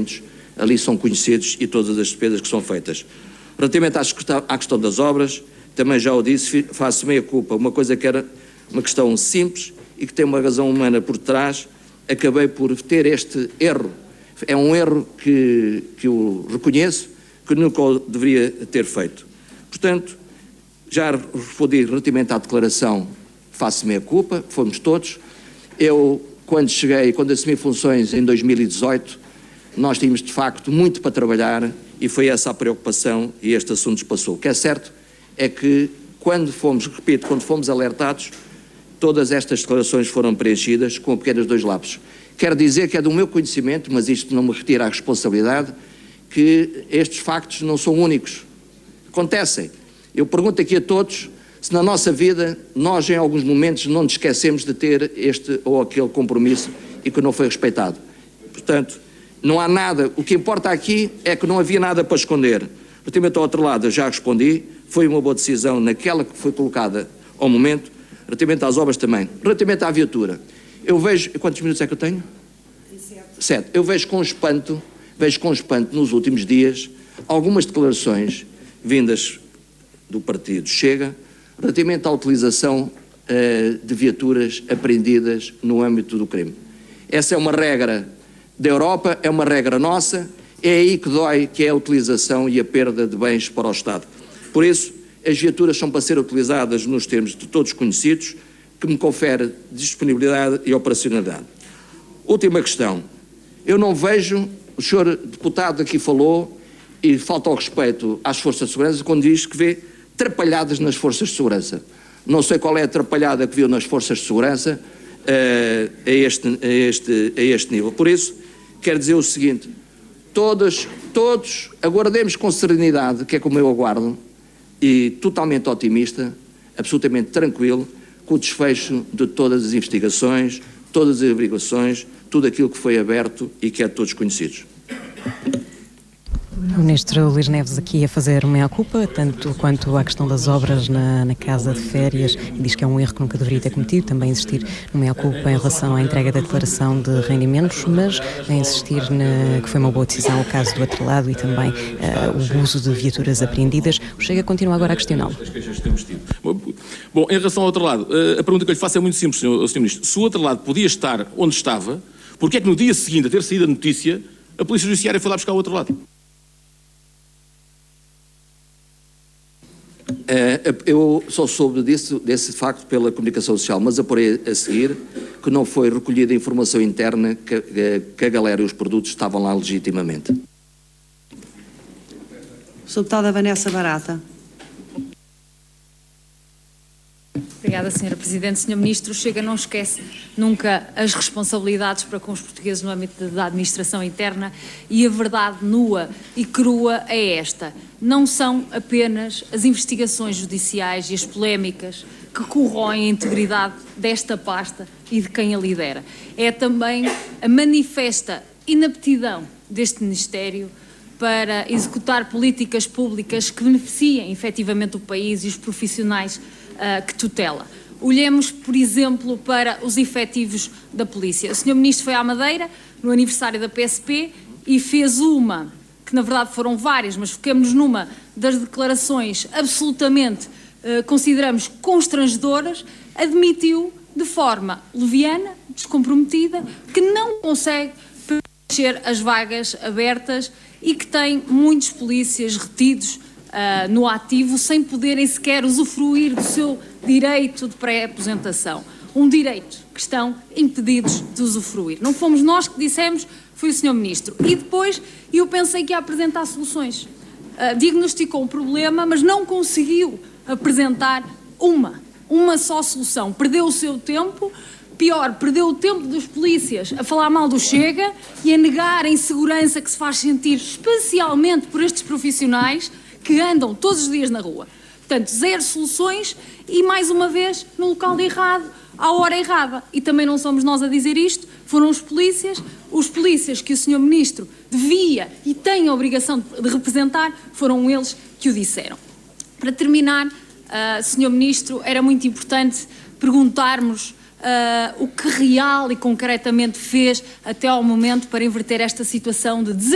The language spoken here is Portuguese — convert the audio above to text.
rendimentos ali são conhecidos e todas as despesas que são feitas. Relativamente à questão das obras, também já o disse, faço meia culpa, uma coisa que era uma questão simples e que tem uma razão humana por trás, acabei por ter este erro. É um erro que eu reconheço, que nunca o deveria ter feito. Portanto, já respondi relativamente à declaração, faço meia culpa, fomos todos. Eu, quando assumi funções em 2018, nós tínhamos de facto muito para trabalhar e foi essa a preocupação e este assunto passou. O que é certo é que quando fomos alertados, todas estas declarações foram preenchidas com apenas 2 lapsos. Quero dizer que é do meu conhecimento, mas isto não me retira a responsabilidade, que estes factos não são únicos. Acontecem. Eu pergunto aqui a todos se na nossa vida nós em alguns momentos não nos esquecemos de ter este ou aquele compromisso e que não foi respeitado. Portanto, não há nada, o que importa aqui é que não havia nada para esconder. Relativamente ao outro lado, eu já respondi, foi uma boa decisão naquela que foi colocada ao momento. Relativamente às obras também. Relativamente à viatura, eu vejo, quantos minutos é que eu tenho? 7. Eu vejo com espanto nos últimos dias algumas declarações vindas do partido Chega relativamente à utilização de viaturas apreendidas no âmbito do crime. Essa é uma regra da Europa, é uma regra nossa, é aí que dói, que é a utilização e a perda de bens para o Estado. Por isso, as viaturas são para ser utilizadas nos termos de todos conhecidos, que me confere disponibilidade e operacionalidade. Última questão. Eu não vejo, o senhor deputado aqui falou, e falta ao respeito às forças de segurança, quando diz que vê atrapalhadas nas forças de segurança. Não sei qual é a atrapalhada que viu nas forças de segurança a este nível. Por isso, quero dizer o seguinte, todos aguardemos com serenidade, que é como eu aguardo, e totalmente otimista, absolutamente tranquilo, com o desfecho de todas as investigações, todas as averiguações, tudo aquilo que foi aberto e que é de todos conhecidos. O Ministro Luís Neves aqui a fazer meia-culpa, tanto quanto à questão das obras na casa de férias, e diz que é um erro que nunca deveria ter cometido, também insistir no meia-culpa em relação à entrega da declaração de rendimentos, mas a insistir que foi uma boa decisão o caso do atrelado e também o uso de viaturas apreendidas. O Chega continua agora a questioná-lo. Bom, em relação ao outro lado, a pergunta que eu lhe faço é muito simples, Sr. Ministro. Se o outro lado podia estar onde estava, porque é que no dia seguinte a ter saído a notícia, a Polícia Judiciária foi lá buscar o outro lado? Eu só soube desse facto pela comunicação social, mas apurei a seguir que não foi recolhida a informação interna que a galera e os produtos estavam lá legitimamente. Sra. Deputada Vanessa Barata. Obrigada, Sra. Presidente. Sr. Ministro, o Chega não esquece nunca as responsabilidades para com os portugueses no âmbito da administração interna e a verdade nua e crua é esta. Não são apenas as investigações judiciais e as polémicas que corroem a integridade desta pasta e de quem a lidera. É também a manifesta inaptidão deste Ministério para executar políticas públicas que beneficiem efetivamente o país e os profissionais que tutela. Olhemos, por exemplo, para os efetivos da polícia. O Sr. Ministro foi à Madeira, no aniversário da PSP, e fez uma, que na verdade foram várias, mas foquemos numa das declarações absolutamente, consideramos, constrangedoras, admitiu de forma leviana, descomprometida, que não consegue preencher as vagas abertas e que tem muitos polícias retidos no ativo sem poderem sequer usufruir do seu direito de pré-aposentação. Um direito que estão impedidos de usufruir. Não fomos nós que dissemos, foi o Sr. Ministro. E depois eu pensei que ia apresentar soluções. Diagnosticou um problema, mas não conseguiu apresentar uma só solução. Perdeu o seu tempo. Pior, perdeu o tempo dos polícias a falar mal do Chega e a negar a insegurança que se faz sentir especialmente por estes profissionais que andam todos os dias na rua. Portanto, 0 soluções e, mais uma vez, no local errado, à hora errada. E também não somos nós a dizer isto, foram os polícias que o Sr. Ministro devia e tem a obrigação de representar, foram eles que o disseram. Para terminar, Sr. Ministro, era muito importante perguntarmos o que real e concretamente fez até ao momento para inverter esta situação de